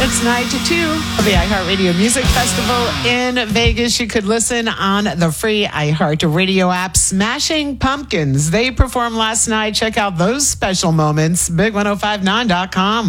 It's night 2 of the iHeartRadio Music Festival in Vegas. You could listen on the free iHeartRadio app. Smashing Pumpkins. They performed last night. Check out those special moments. Big1059.com.